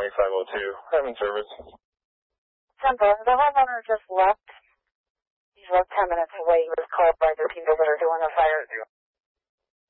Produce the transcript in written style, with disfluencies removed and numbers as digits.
2502. Having service. Simple. The homeowner just left. He's about 10 minutes away. He was called by the people that are doing the fire.